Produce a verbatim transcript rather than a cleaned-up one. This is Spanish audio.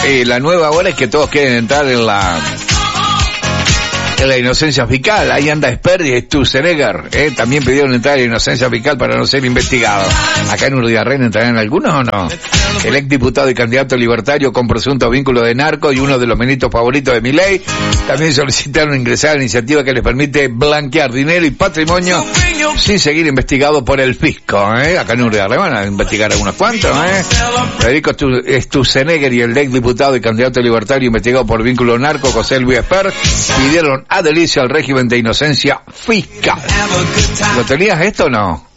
eh, la nueva ahora es que todos quieren entrar en la en la inocencia fiscal. Ahí anda Sperry y Sturzenegger, eh, también pidieron entrar en inocencia fiscal para no ser investigados. Acá en Urdiarren entrarán algunos o no. El ex diputado y candidato libertario con presunto vínculo de narco y uno de los ministros favoritos de Milei también solicitaron ingresar a la iniciativa que les permite blanquear dinero y patrimonio sin seguir investigado por el fisco, eh. Acá en Urdiarren van a investigar algunos cuantos, eh. Federico Sturzenegger y el ex diputado y candidato libertario investigado por vínculo narco, José Luis Esper, pidieron adherirse al régimen de inocencia fiscal. ¿Lo tenías esto o no?